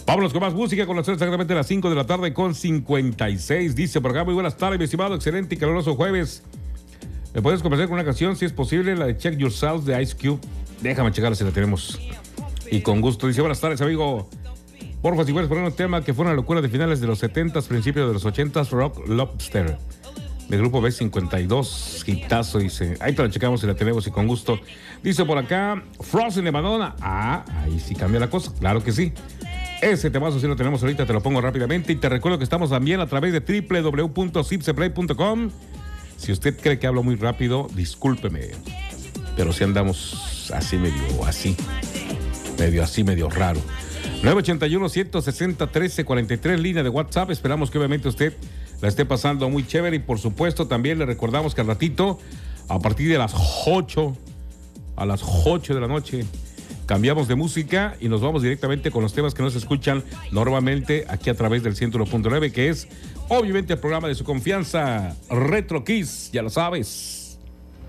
Vámonos con más música, con las exactamente a las 5 de la tarde con 56. Dice por acá, muy buenas tardes, mi estimado, excelente y caluroso jueves. ¿Me puedes comenzar con una canción, si es posible, la de Check Yourself de Ice Cube? Déjame checarla si la tenemos. Y con gusto. Dice, buenas tardes, amigo. Porfa, si puedes poner un tema que fue una locura de finales de los 70s, principios de los 80s, Rock Lobster, del grupo B52, hitazo, dice. Ahí te la checamos si la tenemos y con gusto. Dice por acá, Frozen de Madonna. Ah, ahí sí cambia la cosa, claro que sí. Ese temazo sí lo tenemos ahorita, te lo pongo rápidamente. Y te recuerdo que estamos también a través de www.zipseplay.com. Si usted cree que hablo muy rápido, discúlpeme. Pero si andamos así, medio raro. 981-160-1343, línea de WhatsApp. Esperamos que obviamente usted la esté pasando muy chévere. Y por supuesto también le recordamos que al ratito, a partir de las 8 de la noche, cambiamos de música y nos vamos directamente con los temas que nos escuchan normalmente aquí a través del 101.9, que es obviamente el programa de su confianza, Retro Kiss, ya lo sabes.